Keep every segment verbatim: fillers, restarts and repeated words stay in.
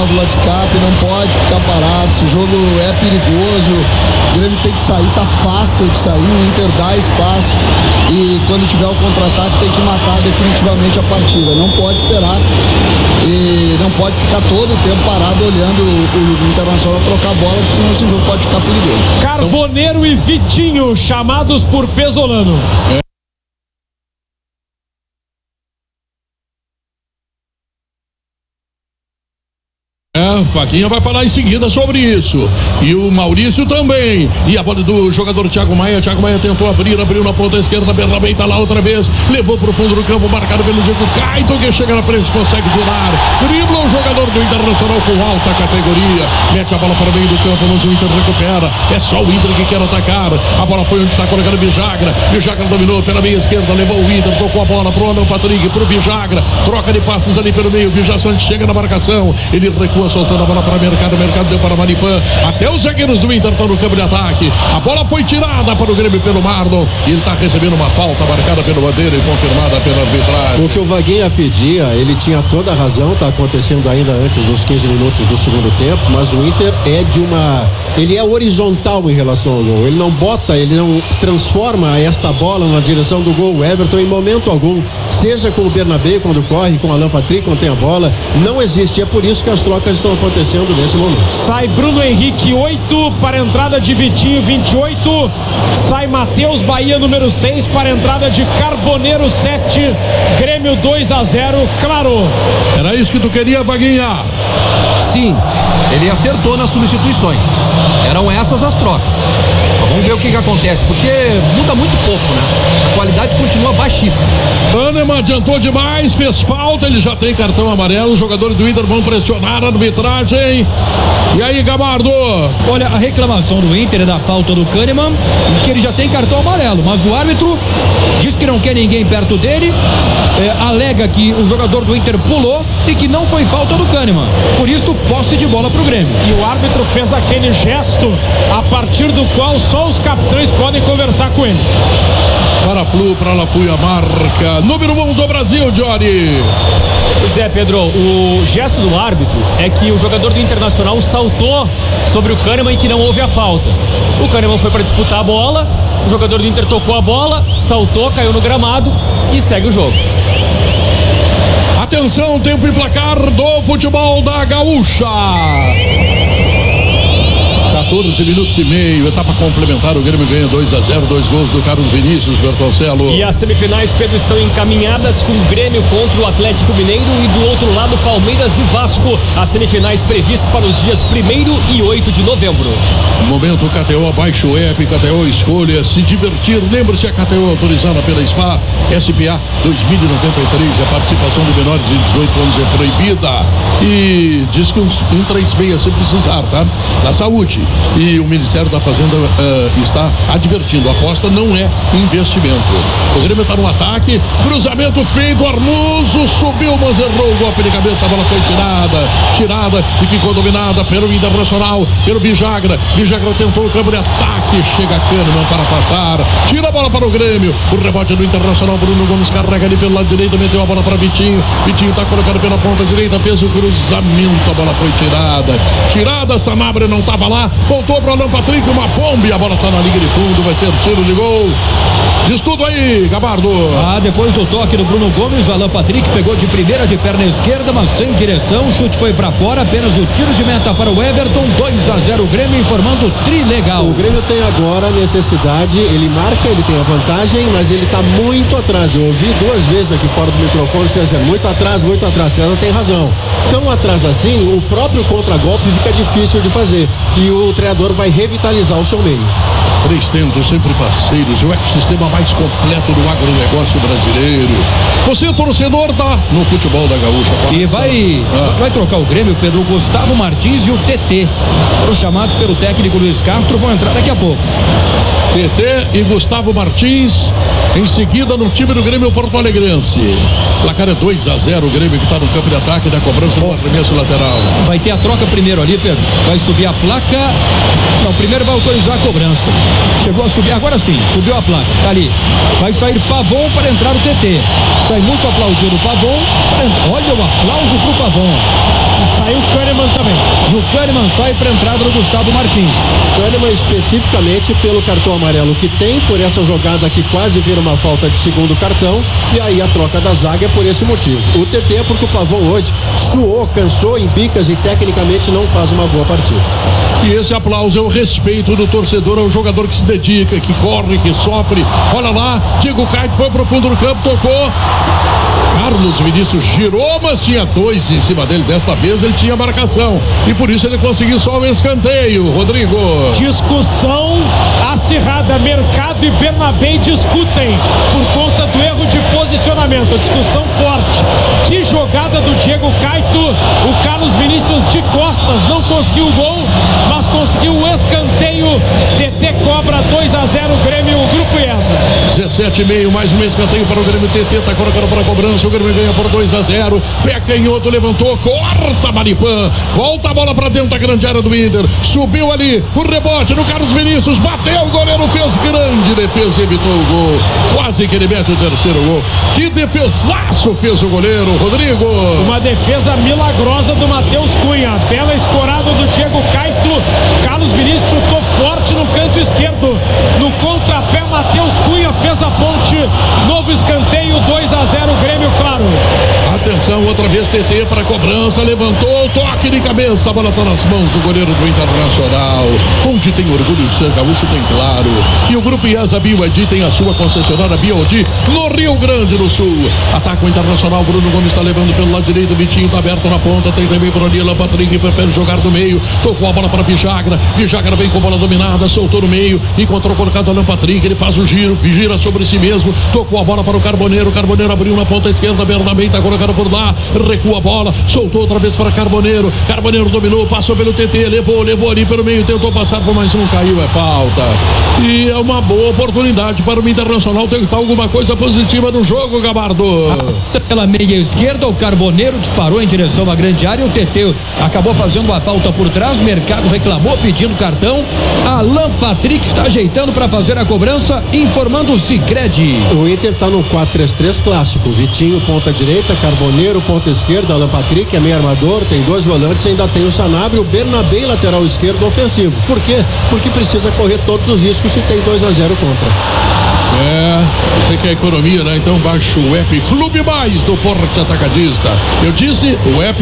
válvula de escape, não pode ficar parado, esse jogo é perigoso, o Grêmio tem que sair, tá fácil de sair, o Inter dá espaço e quando tiver o contra-ataque tem que matar definitivamente a partida, não pode esperar e não pode ficar todo o tempo parado olhando o, o Internacional trocar a bola, porque senão esse jogo pode ficar perigoso. Carboneiro e Vitinho chamados por Pesolano. É. É, Faquinha vai falar em seguida sobre isso. E o Maurício também. E a bola do jogador Thiago Maia. Thiago Maia tentou abrir, abriu na ponta esquerda. Bernabé tá lá outra vez. Levou pro fundo do campo, marcado pelo Diego Caito, que chega na frente, consegue virar. Dribla o jogador do Internacional com alta categoria. Mete a bola para o meio do campo, mas o Inter recupera. É só o Inter que quer atacar. A bola foi onde está colocando o Bijagra. Bijagra dominou pela meia esquerda, levou o Inter, tocou a bola pro Alan Patrick, pro Bijagra. Troca de passes ali pelo meio. Bijagra Santos chega na marcação. Ele recua, soltando a bola para o mercado, o mercado deu para Maripan, até os zagueiros do Inter estão no campo de ataque, a bola foi tirada para o Grêmio pelo Marlon, e ele está recebendo uma falta marcada pelo Bandeira e confirmada pela arbitragem. O que o Vaguinha pedia, ele tinha toda a razão, está acontecendo ainda antes dos quinze minutos do segundo tempo, mas o Inter é de uma, ele é horizontal em relação ao gol, ele não bota, ele não transforma esta bola na direção do gol. O Everton em momento algum, seja com o Bernabé quando corre, com o Alan Patrick quando tem a bola, não existe, é por isso que as trocas estão acontecendo nesse momento. Sai Bruno Henrique, oito para a entrada de Vitinho, vinte e oito. Sai Matheus Bahia, número seis, para a entrada de Carboneiro, sete. Grêmio dois a zero, claro. Era isso que tu queria, Baguinha? Sim, ele acertou nas substituições. Eram essas as trocas. Mas vamos ver o que, que acontece, porque muda muito pouco, né? A qualidade continua baixíssima. Kahneman adiantou demais, fez falta, ele já tem cartão amarelo. Os jogadores do Inter vão pressionar a arbitragem. E aí, Gabardo? Olha, a reclamação do Inter é da falta do Kahneman, que ele já tem cartão amarelo, mas o árbitro diz que não quer ninguém perto dele, é, alega que o jogador do Inter pulou e que não foi falta do Kahneman. Por isso, posse de bola pro Grêmio. E o árbitro fez aquele gesto a partir do qual só os capitães podem conversar com ele. Para a Flu, para lá fui a marca número um do Brasil, Johnny. Pois é, Pedro, o gesto do árbitro é que o jogador do Internacional saltou sobre o Kahneman e que não houve a falta. O Kahneman foi para disputar a bola, o jogador do Inter tocou a bola, saltou, caiu no gramado e segue o jogo. Atenção, tempo e placar do futebol da Gaúcha. quatorze minutos e meio, etapa complementar, o Grêmio ganha dois a zero, dois gols do Carlos Vinícius Bertoncello. E as semifinais, Pedro, estão encaminhadas com o Grêmio contra o Atlético Mineiro e do outro lado Palmeiras e Vasco. As semifinais previstas para os dias primeiro e oito de novembro. No momento, K T O, baixe o app, K T O, escolha se divertir. Lembre-se, a K T O autorizada pela S P A, S P A dois mil e noventa e três, a participação de menores de dezoito anos é proibida. E diz que um, um três seis se precisar, tá? Na saúde. E o Ministério da Fazenda uh, está advertindo, a aposta não é investimento. O Grêmio está no ataque, cruzamento feito, Armuso subiu, mas errou o golpe de cabeça, a bola foi tirada, tirada e ficou dominada pelo Internacional, pelo Bijagra. Bijagra tentou o campo de ataque, chega Kahneman para passar, tira a bola para o Grêmio, o rebote do Internacional, Bruno Gomes carrega ali pelo lado direito, meteu a bola para Vitinho, Vitinho está colocado pela ponta direita, fez o cruzamento, a bola foi tirada, tirada, Sanabria não estava lá, voltou para o Alan Patrick, uma bomba e a bola está na linha de fundo, vai ser tiro de gol. Diz tudo aí, Gabardo. Ah, depois do toque do Bruno Gomes, o Alan Patrick pegou de primeira de perna esquerda, mas sem direção, o chute foi para fora, apenas o tiro de meta para o Everton, dois a zero o Grêmio, informando trilegal. O Grêmio tem agora a necessidade, ele marca, ele tem a vantagem, mas ele está muito atrás. Eu ouvi duas vezes aqui fora do microfone, César, muito atrás, muito atrás. César tem razão. Tão atrás assim, o próprio contragolpe fica difícil de fazer e o treinador vai revitalizar o seu meio. Três tentos, sempre parceiros, o ecossistema mais completo do agronegócio brasileiro. Você é torcedor da no futebol da Gaúcha. E vai, ah. vai trocar o Grêmio, Pedro, Gustavo Martins e o T T. Foram chamados pelo técnico Luiz Castro, vão entrar daqui a pouco. T T e Gustavo Martins em seguida no time do Grêmio Porto Alegrense. O placar é dois a zero, o Grêmio que está no campo de ataque da cobrança no arremesso lateral. Vai ter a troca primeiro ali, Pedro. Vai subir a placa. Não, primeiro vai autorizar a cobrança. Chegou a subir, agora sim, subiu a placa, tá ali. Vai sair Pavon para entrar o T T. Sai muito aplaudido o Pavon. Olha o aplauso pro Pavon. E saiu o Kahneman também. Kahneman sai para entrada do Gustavo Martins. Kahneman especificamente pelo cartão amarelo que tem, por essa jogada que quase vira uma falta de segundo cartão, e aí a troca da zaga é por esse motivo. O T T é porque o Pavão hoje suou, cansou em bicas e tecnicamente não faz uma boa partida. E esse aplauso é o respeito do torcedor ao jogador que se dedica, que corre, que sofre. Olha lá, Diego Caio foi pro fundo do campo, tocou. Carlos Vinícius girou, mas tinha dois em cima dele. Desta vez ele tinha marcação e por isso ele conseguiu só o escanteio. Rodrigo. Discussão acirrada. Mercado e Bernabé discutem por conta do erro de posicionamento. Discussão forte. Que jogada do Diego Caito. O Carlos Vinícius de costas não conseguiu o gol, mas conseguiu o escanteio. T T cobra dois a zero Grêmio, o Grupo IESA. dezessete e meio, mais um escanteio para o Grêmio. T T tá colocando para a cobrança. O Grêmio ganha por dois a zero. Pé canhoto, levantou, corta Maripã. Volta a bola para dentro da grande área do Inter. Subiu ali, o rebote no Carlos Vinícius. Bateu, o goleiro fez grande defesa e evitou o gol. Quase que ele mete o terceiro gol. Que defesaço fez o goleiro, Rodrigo. Uma defesa milagrosa do Matheus Cunha. Bela escorada do Diego Caito. Carlos Vinícius chutou forte no canto esquerdo. No contrapé, Matheus Cunha fez a ponte. Novo escanteio, dois a zero Grêmio, claro. Atenção, outra vez T T para a cobrança, levantou, toque de cabeça, a bola está nas mãos do goleiro do Internacional. Onde tem orgulho de ser gaúcho, tem claro. E o Grupo IESA B Y D tem a sua concessionária B Y D no Rio Grande do Sul. Ataca o Internacional, Bruno Gomes está levando pelo lado direito, Vitinho está aberto na ponta, tem também por ali, Patrick prefere jogar do meio, tocou a bola para Vijagra, Vijagra vem com a bola dominada, soltou no meio, encontrou colocado Alan Patrick, ele faz o giro, gira sobre si mesmo, tocou a bola para o Carboneiro, Carboneiro abriu na ponta esquerda, Bernabé está colocado por lá, recua a bola, soltou outra vez para Carboneiro, Carboneiro dominou, passou pelo T T, levou, levou ali pelo meio, tentou passar por mais um, caiu, é falta. E é uma boa oportunidade para o Internacional tentar alguma coisa positiva no jogo, Gabardo. Pela meia esquerda, o Carboneiro disparou em direção à grande área, o T T acabou fazendo uma falta por trás, Mercado reclamou pedindo cartão, Alan Patrick está ajeitando para fazer a cobrança, informando o Sicredi. O Inter está no quatro três três clássico, Vitinho ponta direita, Carboneiro ponta esquerda, Alan Patrick é meio armador, tem dois volantes, ainda tem o Sanabria, o Bernabé lateral esquerdo ofensivo. Por quê? Porque precisa correr todos os riscos se tem dois a zero contra. É, você quer economia, né? Então baixa o app Clube Mais do Forte Atacadista. Eu disse o app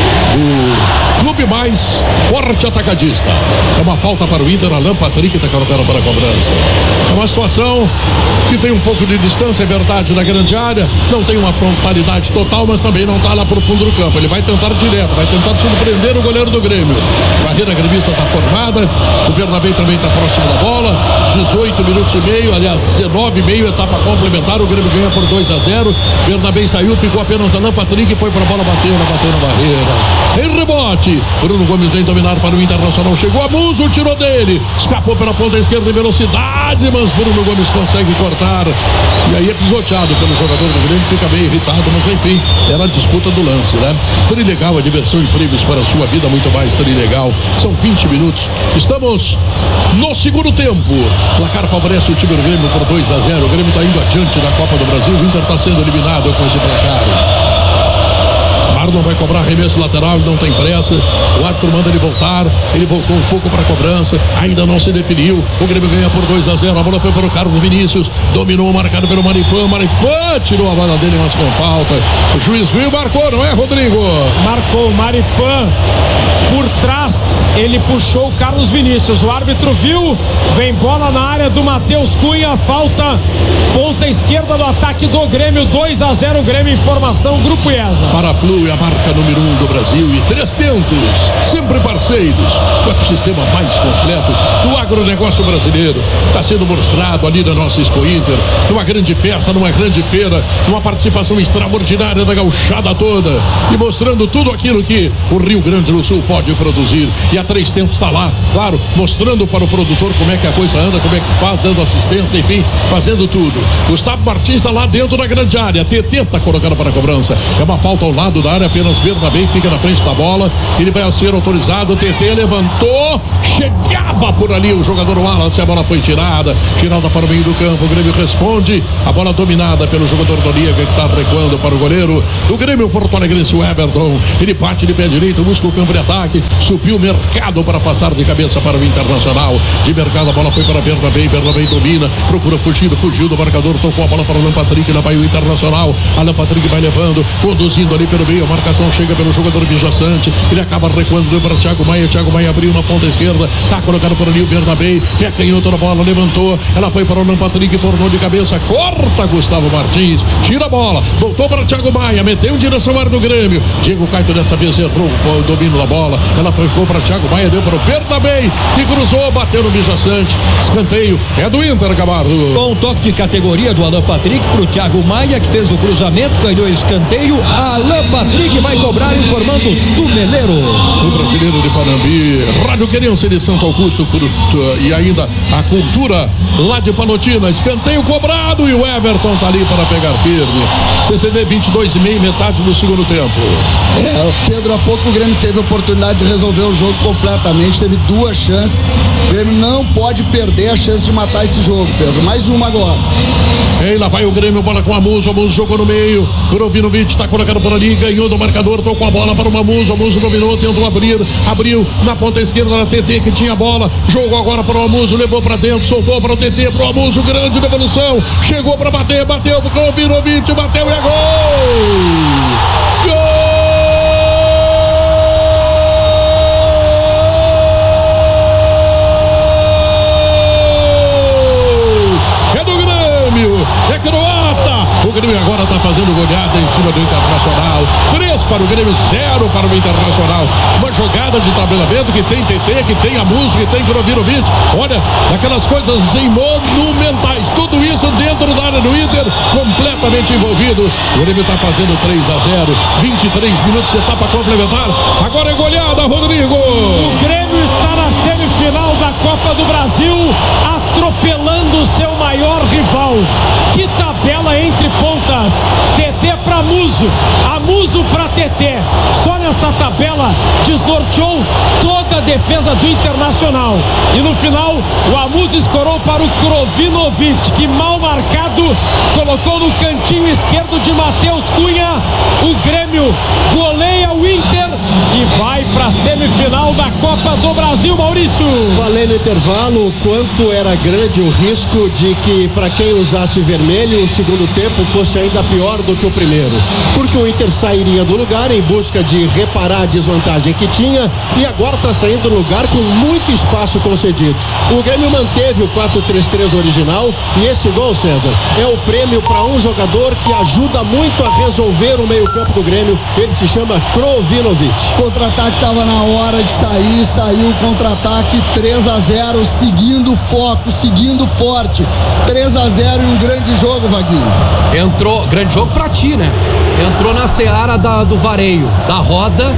do Clube Mais Forte Atacadista. É uma falta para o Inter, Alan Patrick está colocando para a cobrança. É uma situação que tem um pouco de distância, é verdade, na grande área. Não tem uma frontalidade total, mas também não está lá para o fundo do campo. Ele vai tentar direto, vai tentar surpreender o goleiro do Grêmio. A barreira gremista está formada. O Bernabé também está próximo da bola. dezoito minutos e meio, aliás, dezenove e meio, etapa complementar. O Grêmio ganha por dois a zero. Bernabé saiu, ficou apenas Alan Patrick, foi para a bola, bateu, bateu na barreira. Em rebote, Bruno Gomes vem dominar para o Internacional. Chegou a Muso, tirou dele, escapou pela ponta esquerda em velocidade, mas Bruno Gomes consegue cortar. E aí é pisoteado pelo jogador do Grêmio, fica bem irritado, mas enfim, era a disputa do lance, né? Trilegal, a diversão e prêmios para a sua vida, muito mais Trilegal. São vinte minutos. Estamos no segundo tempo. Placar favorece o time do Grêmio por dois a zero. O Grêmio está indo adiante na Copa do Brasil. O Inter está sendo eliminado com esse placar. Marlon vai cobrar arremesso lateral, ele não tem pressa. O árbitro manda ele voltar. Ele voltou um pouco para a cobrança, ainda não se definiu. O Grêmio ganha por dois a zero. A bola foi para o Carlos Vinícius, dominou, marcado pelo Maripã. Maripã tirou a bola dele, mas com falta. O juiz viu, marcou, não é, Rodrigo? Marcou, Maripã por trás, ele puxou o Carlos Vinícius. O árbitro viu, vem bola na área do Matheus Cunha, falta, ponta esquerda do ataque do Grêmio, dois a zero Grêmio, informação, Grupo IESA. Para a Flu, a marca número um do Brasil, e três tentos, sempre parceiros, o ecossistema mais completo do agronegócio brasileiro. Está sendo mostrado ali na nossa Expo Inter, numa grande festa, numa grande feira, numa participação extraordinária da gauchada toda, e mostrando tudo aquilo que o Rio Grande do Sul pode produzir. E a três tempos está lá, claro, mostrando para o produtor como é que a coisa anda, como é que faz, dando assistência, enfim, fazendo tudo. Gustavo Martins está lá dentro da grande área. T T está colocando para a cobrança. É uma falta ao lado da área, apenas Bernabé fica na frente da bola. Ele vai ser autorizado. T T levantou, chegava por ali o jogador Wallace. A bola foi tirada, tirada para o meio do campo. O Grêmio responde. A bola dominada pelo jogador Doriga, que está recuando para o goleiro do Grêmio Porto Alegrense, o Everton. Ele bate de pé direito, busca o campo de ataque. Subiu o mercado para passar de cabeça para o Internacional. De mercado a bola foi para Bernabé. Bernabé domina, procura fugir, fugiu do marcador, tocou a bola para o Alan Patrick, lá vai o Internacional. Alan Patrick vai levando, conduzindo ali pelo meio. A marcação chega pelo jogador Vijaçante. Ele acaba recuando, deu para Thiago Maia. Thiago Maia abriu na ponta esquerda. Tá colocado por ali o Bernabé. Pé canhoto na bola, levantou. Ela foi para o Alan Patrick, tornou de cabeça. Corta Gustavo Martins. Tira a bola. Voltou para Thiago Maia. Meteu em direção ao ar do Grêmio. Diego Caito dessa vez errou o domínio da bola. Ela foi, ficou para Thiago Maia. Deu para o Bernabé. Que cruzou, bateu no Vijaçante. Escanteio. É do Inter, Gabardo. Com um toque de categoria do Alan Patrick pro Thiago Maia, que fez o cruzamento, ganhou escanteio. Alan Patrick vai cobrar, informando do Meleiro. Sul brasileiro de Panambi, Rádio Querência de Santo Augusto e ainda a Cultura lá de Palotina. Escanteio cobrado e o Everton tá ali para pegar firme. C C D vinte e dois e meio, metade do segundo tempo. É, Pedro, há pouco o Grêmio teve a oportunidade de resolver o jogo completamente, teve duas chances. O Grêmio não pode perder a chance de matar esse jogo, Pedro. Mais uma agora. Ei, lá vai o Grêmio, bola com a Muso, a Muso jogou no meio. Kurovinovic tá colocando por ali, ganhou do marcador, tocou a bola para uma Muso, a Muso dominou, tentou abrir, abriu na ponta esquerda da T T que tinha a bola, jogou agora para o Amuso, levou para dentro, soltou para o T T, para o Amuso, grande devolução, chegou para bater, bateu, Kurovinovic, bateu e é gol! Gol! É croata! O Grêmio agora está fazendo goleada em cima do Internacional. Três para o Grêmio, zero para o Internacional. Uma jogada de tabelamento que tem T T, que tem a música, que tem Kurovinovic. Olha, aquelas coisas assim monumentais. Tudo isso dentro da área do Inter, completamente envolvido. O Grêmio está fazendo três a zero. vinte e três minutos, etapa complementar. Agora é goleada, Rodrigo. O Grêmio está na semifinal da Copa do Brasil, atropelando o seu maior rival. Que tabela entre pontas. T T para Muso, a Muso para T T. Só nessa tabela desnorteou toda a defesa do Internacional. E no final, o Amuso escorou para o Kurovinovic, que mal marcado colocou no cantinho esquerdo de Matheus Cunha. O Grêmio goleia o Inter e vai para a semifinal da Copa do Brasil, Maurício. Falei no intervalo o quanto era grande o risco de que, para quem usasse vermelho, o segundo tempo fosse ainda pior do que o primeiro, porque o Inter sairia do lugar em busca de reparar a desvantagem que tinha e agora está saindo do lugar com muito espaço concedido. O Grêmio manteve o quatro três três original e esse gol, César, é o prêmio para um jogador que ajuda muito a resolver o meio-campo do Grêmio. Ele se chama Kurovinovic. Contra-ataque estava na hora de sair, saiu o contra-ataque, três a zero, seguindo foco, seguindo forte. três a zero e um grande jogo, Vaguinho. Entrou, grande jogo pra ti, né? Entrou na seara da, do vareio, da roda,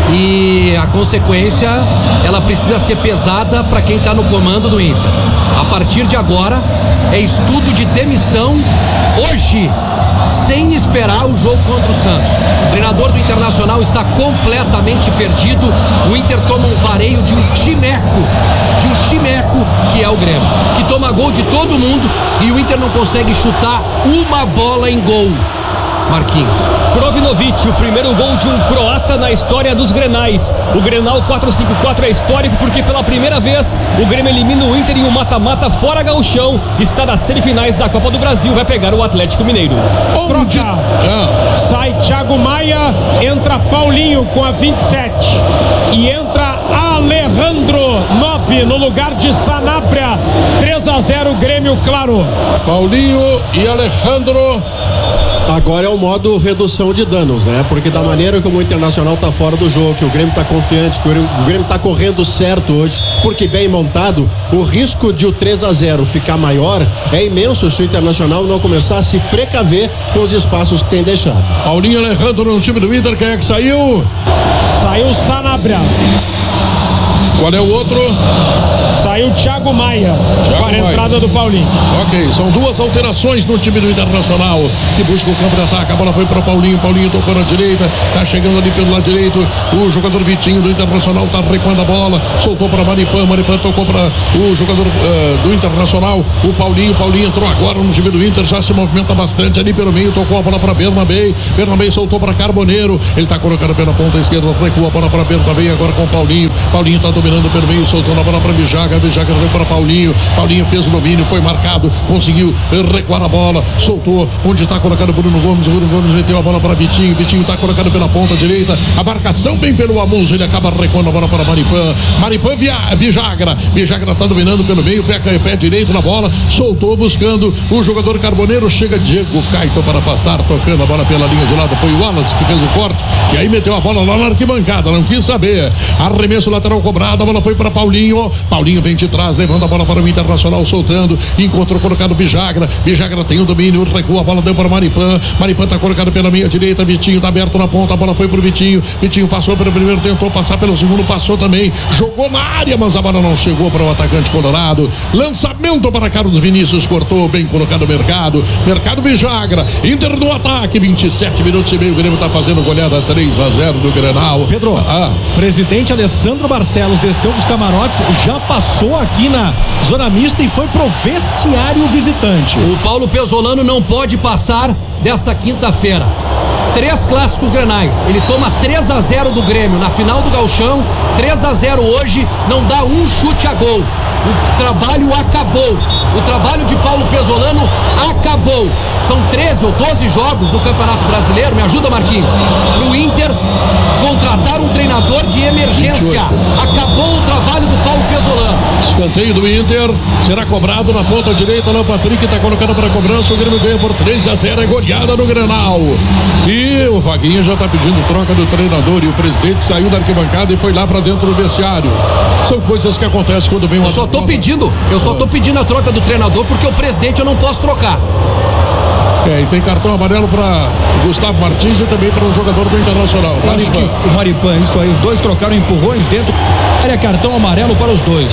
e a consequência, ela precisa ser pesada para quem tá no comando do Inter. A partir de agora, é estudo de demissão hoje, sem esperar o jogo contra o Santos. O treinador do Internacional está completamente perdido. O Inter toma um vareio de um timeco, de um timeco que é o Grêmio, que toma gol de todo mundo e o Inter não consegue chutar uma bola em gol. Marquinhos. Kurovinovic, o primeiro gol de um croata na história dos Grenais. O Grenal quatro cinco quatro é histórico porque pela primeira vez o Grêmio elimina o Inter em um mata-mata fora gauchão. Está nas semifinais da Copa do Brasil, vai pegar o Atlético Mineiro. Troca. Ah. Sai Thiago Maia, entra Paulinho com a vinte e sete e entra Alejandro nove no lugar de Sanabria. três a zero Grêmio, claro. Paulinho e Alejandro. Agora é o modo redução de danos, né? Porque da maneira como o Internacional tá fora do jogo, que o Grêmio tá confiante, que o Grêmio, o Grêmio tá correndo certo hoje, porque bem montado, o risco de o três a zero ficar maior é imenso se o Internacional não começar a se precaver com os espaços que tem deixado. Paulinho e Alejandro no time do Inter, quem é que saiu? Saiu Sanabria. Qual é o outro? Saiu o Thiago Maia Thiago com a Maia. entrada do Paulinho. Ok, são duas alterações no time do Internacional que busca o campo de ataque. A bola foi para o Paulinho, Paulinho tocou na direita, tá chegando ali pelo lado direito. O jogador Vitinho do Internacional tá recuando a bola, soltou para Maripan, Maripan tocou para o jogador uh, do Internacional, o Paulinho, Paulinho entrou agora no time do Inter, já se movimenta bastante ali pelo meio, tocou a bola para Bernabé, Bernabé soltou para Carboneiro, ele tá colocando pela ponta esquerda, recua a bola para Bernabé, agora com o Paulinho, Paulinho tá dominando pelo meio, soltou a bola para Vijagra, Vijagra veio para Paulinho, Paulinho fez o domínio, foi marcado, conseguiu recuar a bola, soltou, onde está colocando Bruno Gomes, o Bruno Gomes meteu a bola para Vitinho, Vitinho tá colocando pela ponta direita, a marcação vem pelo Amuso, ele acaba recuando a bola para Maripan, Maripan via Vijagra, Vijagra tá dominando pelo meio, pé, pé direito na bola, soltou buscando o jogador Carboneiro, chega Diego Caito para afastar, tocando a bola pela linha de lado, foi o Wallace que fez o corte, e aí meteu a bola lá na arquibancada, não quis saber, arremesso lateral cobrado, a bola foi para Paulinho, Paulinho vem de trás, levando a bola para o Internacional, soltando, encontrou colocado Vijagra, Vijagra tem o domínio, recua, a bola deu para Maripan, Maripan tá colocado pela meia direita, Vitinho tá aberto na ponta, a bola foi pro Vitinho, Vitinho passou pelo primeiro, tentou passar pelo segundo, passou também, jogou na área, mas a bola não chegou para o atacante colorado, lançamento para Carlos Vinícius, cortou, bem colocado Mercado, Mercado Vijagra, Inter no ataque, vinte e sete minutos e meio, o Grêmio tá fazendo goleada três a zero do Grenal. Pedro, ah. presidente Alessandro Barcelos desceu dos camarotes, já passou aqui na zona mista e foi pro vestiário visitante. O Paulo Pesolano não pode passar desta quinta-feira. Três clássicos grenais, ele toma três a zero do Grêmio na final do Gauchão, três a zero hoje, não dá um chute a gol. O trabalho acabou. O trabalho de Paulo Pesolano acabou. São treze ou doze jogos no Campeonato Brasileiro, me ajuda, Marquinhos, pro Inter contratar um treinador de emergência. Acabou o trabalho do Paulo Pesolano. Escanteio do Inter, será cobrado na ponta direita, o Patrick está colocando para cobrança, o Grêmio ganha por três a zero, é goleada no Grenal. E o Vaguinho já está pedindo troca do treinador e o presidente saiu da arquibancada e foi lá para dentro do vestiário. São coisas que acontecem quando vem uma... Eu só tô pedindo, eu só tô pedindo a troca do treinador porque o presidente eu não posso trocar. É, e tem cartão amarelo para Gustavo Martins e também para um jogador do Internacional. Eu acho que o Maripan, isso aí, os dois trocaram empurrões dentro. Área, cartão amarelo para os dois.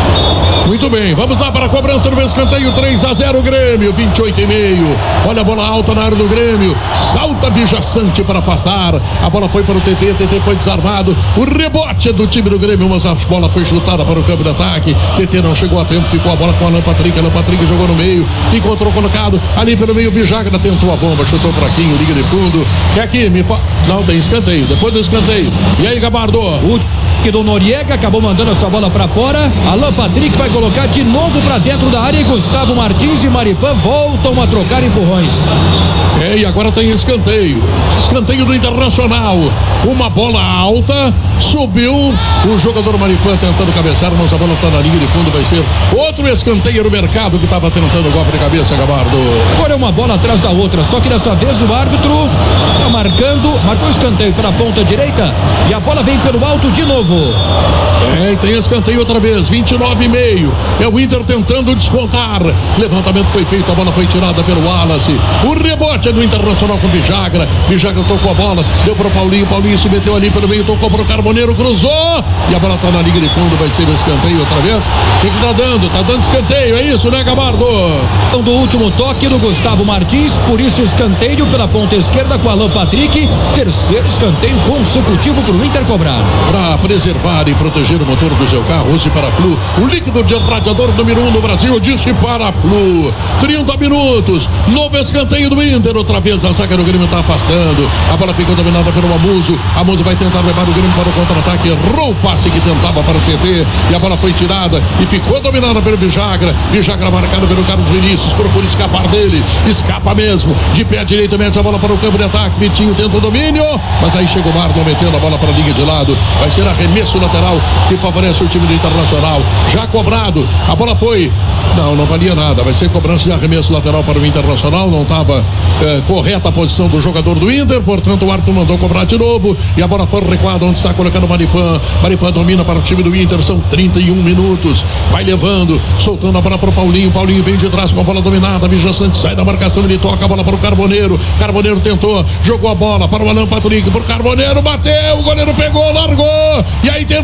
Muito bem, vamos lá para a cobrança do escanteio, três a zero Grêmio, vinte e oito e meio. Olha a bola alta na área do Grêmio, salta Vijaçante para passar, a bola foi para o T T, T T foi desarmado, o rebote é do time do Grêmio, mas a bola foi chutada para o campo de ataque, T T não chegou a tempo, ficou a bola com Alan Patrick, Alan Patrick jogou no meio, encontrou colocado, ali pelo meio Vijagra tentou a bomba, chutou fraquinho, liga de fundo, que aqui me fa... não, tem escanteio, depois do escanteio, e aí Gabardo? O que do Noriega acabou mandando essa bola para fora, Alan Patrick vai colocar de novo para dentro da área e Gustavo Martins e Maripan voltam a trocar empurrões. É, e agora tem escanteio, escanteio do Internacional, uma bola alta, subiu o jogador Maripan tentando cabeçar, mas a bola está na linha de fundo, vai ser outro escanteio no Mercado que estava tentando o golpe de cabeça, Gabardo. Agora é uma bola atrás da outra, só que dessa vez o árbitro está marcando, marcou escanteio para a ponta direita e a bola vem pelo alto de novo. É, e tem escanteio outra vez, vinte e nove e meio, é o Inter tentando descontar, levantamento foi feito, a bola foi tirada pelo Wallace, o rebote é do Internacional com Vijagra, Vijagra tocou a bola, deu para o Paulinho, Paulinho se meteu ali pelo meio, tocou para o Carboneiro, cruzou, e a bola está na linha de fundo, vai ser escanteio outra vez, o que que tá dando? Tá dando escanteio, é isso, né, Gabardo? Do último toque do Gustavo Martins, por isso escanteio pela ponta esquerda com Alan Patrick, terceiro escanteio consecutivo para o Inter cobrar. Para preservar e proteger o motor do seu carro, use para a Flu, o líquido de radiador número um do Brasil, disse para a Flu. trinta minutos, novo escanteio do Inter, outra vez a zaga do Grêmio está afastando, a bola ficou dominada pelo Amuso, Amuso vai tentar levar o Grêmio para o contra-ataque, errou o passe que tentava para o T T, e a bola foi tirada e ficou dominada pelo Vijagra, Vijagra marcado pelo Carlos Vinícius, procura escapar dele, escapa mesmo, de pé direito, mete a bola para o campo de ataque, Vitinho tenta o domínio, mas aí chega o Marlon metendo a bola para a linha de lado, vai ser arremesso lateral que favorece o time do Internacional, já cobrado, a bola foi, não, não valia nada, vai ser cobrança de arremesso lateral para o Internacional, não estava eh, correta a posição do jogador do Inter, portanto o árbitro mandou cobrar de novo, e a bola foi recuada, onde está colocando o Maripan, Maripan domina para o time do Inter, são trinta e um minutos, vai levando, soltando a bola para o Paulinho, Paulinho vem de trás com a bola dominada, Vijaçante sai da marcação, ele toca a bola para o Carboneiro, Carboneiro tentou, jogou a bola para o Alan Patrick, para o Carboneiro, bateu, o goleiro pegou, largou, e aí tem rebote,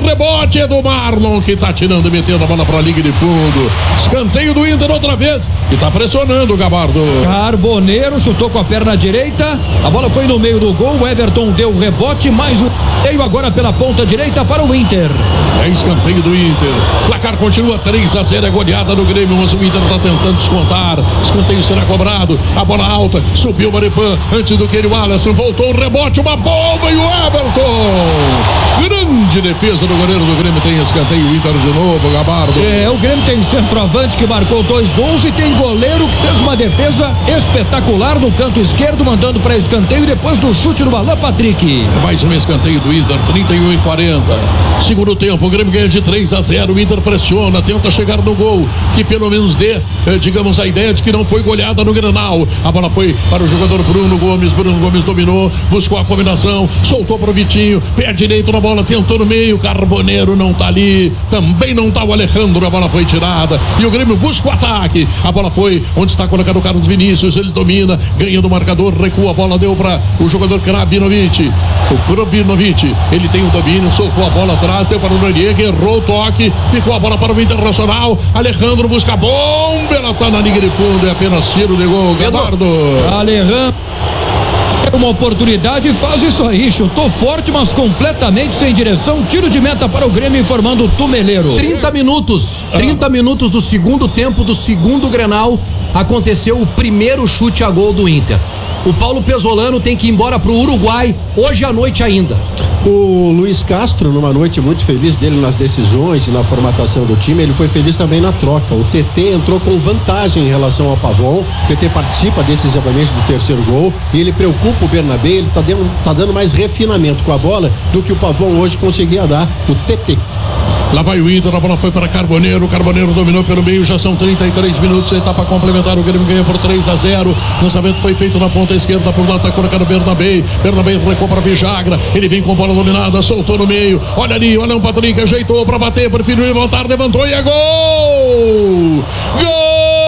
rebote é do Marlon, que tá tirando e metendo a bola pra linha de fundo. Escanteio do Inter outra vez, que tá pressionando o Gabardo. Carboneiro chutou com a perna direita, a bola foi no meio do gol, o Everton deu o rebote, mais um escanteio agora pela ponta direita para o Inter. É escanteio do Inter. Placar continua três a zero, é goleada no Grêmio, mas o Inter tá tentando descontar. Escanteio será cobrado, a bola alta, subiu o Maripan, antes do que ele, o Alisson, voltou o rebote, uma bomba e o Everton. Grande defesa do goleiro do Grêmio, tem escanteio, o Inter de novo, Gabardo. É, o Grêmio tem centroavante que marcou dois gols e tem goleiro que fez uma defesa espetacular no canto esquerdo, mandando para escanteio depois do chute do Alan Patrick. É mais um escanteio do Inter, trinta e um e quarenta. Segundo tempo, o Grêmio ganha de três a zero, o Inter pressiona, tenta chegar no gol, que pelo menos dê, eh, digamos, a ideia de que não foi goleada no Grenal. A bola foi para o jogador Bruno Gomes, Bruno Gomes dominou, buscou a combinação, soltou para o Vitinho, pé direito na bola, tentou no meio, Carboneiro não tá ali, também não tá o Alejandro, a bola foi tirada, e o Grêmio busca o ataque, a bola foi onde está colocado o Carlos Vinícius, ele domina, ganha do marcador, recua, a bola deu para o jogador Krabinovic, o Krabinovic, ele tem o domínio, soltou a bola atrás, deu para o Noriega, errou o toque, ficou a bola para o Internacional, Alejandro busca a bomba, ela tá na linha de fundo, é apenas tiro de gol, Gabardo. Alejandro, uma oportunidade e faz isso aí, chutou forte, mas completamente sem direção, tiro de meta para o Grêmio, informando o Tumeleiro. trinta minutos, trinta minutos do segundo tempo do segundo Grenal, aconteceu o primeiro chute a gol do Inter. O Paulo Pesolano tem que ir embora pro Uruguai hoje à noite ainda. O Luiz Castro, numa noite muito feliz dele nas decisões e na formatação do time, ele foi feliz também na troca. O T T entrou com vantagem em relação ao Pavon. O T T participa decisivamente do terceiro gol e ele preocupa o Bernabé. Ele tá dando, tá dando mais refinamento com a bola do que o Pavon hoje conseguia dar. O T T. Lá vai o Inter, a bola foi para Carboneiro, Carboneiro dominou pelo meio, já são trinta e três minutos, etapa complementar, o Grêmio ganha por três a zero, lançamento foi feito na ponta esquerda, por lá está colocando Bernabé, Bernabé recua para Vijagra, ele vem com bola dominada, soltou no meio, olha ali, olha o Patrick, ajeitou para bater, preferiu levantar, levantou e é gol! Gol!